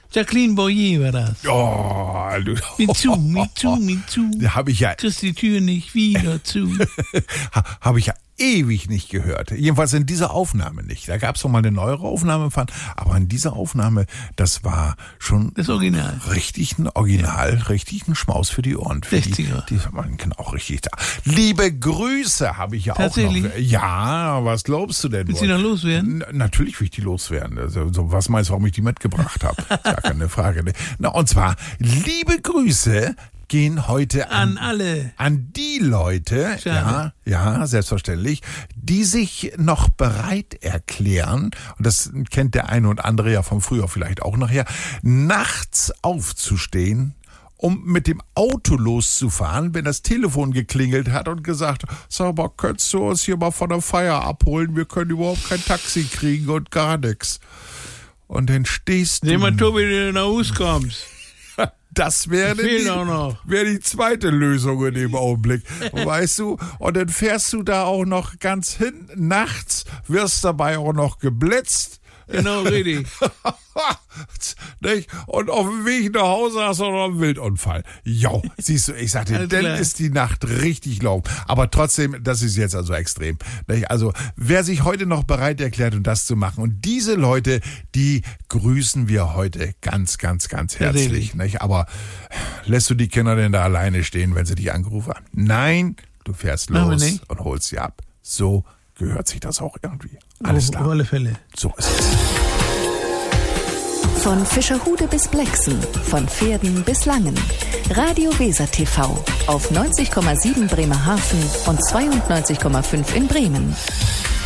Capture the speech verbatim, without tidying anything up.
Jacqueline Boyer war das. Oh, du. Mir zu, mir zu, mir zu. Da habe ich ja, Kriegst die Tür nicht wieder zu. habe ich ja ewig nicht gehört. Jedenfalls in dieser Aufnahme nicht. Da gab es noch mal eine neuere Aufnahme von, aber in dieser Aufnahme, das war schon Das Original. richtig ein Original, ja. richtig ein Schmaus für die Ohren. Für sechziger. Die, die man kann auch richtig da. Liebe Grüße habe ich ja auch Tatsächlich? noch. Ja, was glaubst du denn? Willst du die noch loswerden? N- natürlich will ich die loswerden. Also, so, was meinst du, warum ich die mitgebracht habe? Gar keine Frage. Ne? Na, und zwar, liebe Grüße gehen heute an, An alle. an die Leute, Schade. ja, ja, selbstverständlich, die sich noch bereit erklären, und das kennt der eine und andere ja von früher vielleicht auch nachher, nachts aufzustehen, um mit dem Auto loszufahren, wenn das Telefon geklingelt hat und gesagt, sag mal, könntest du uns hier mal von der Feier abholen? Wir können überhaupt kein Taxi kriegen und gar nichts. Und dann stehst Seh du... mal, Tobi, wenn du nach Hause kommst. Das wäre Fehlt die, auch noch. wär die zweite Lösung in dem Augenblick, weißt du? Und dann fährst du da auch noch ganz hin, nachts, wirst dabei auch noch geblitzt. Genau, richtig. Nicht? Und auf dem Weg nach Hause hast du noch einen Wildunfall. Jo, siehst du, ich sagte, Alles dann klar. ist die Nacht richtig lang. Aber trotzdem, das ist jetzt also extrem. Nicht? Also, wer sich heute noch bereit erklärt, um das zu machen, und diese Leute, die grüßen wir heute ganz, ganz, ganz herzlich. Nicht? Aber lässt du die Kinder denn da alleine stehen, wenn sie dich angerufen haben? Nein, du fährst Machen wir los nicht. und holst sie ab. So gehört sich das auch irgendwie. Alles Auf, klar. auf alle Fälle. So ist es. Von Fischerhude bis Blexen, von Pferden bis Langen. Radio Weser T V auf neunzig Komma sieben Bremerhaven und zweiundneunzig Komma fünf in Bremen.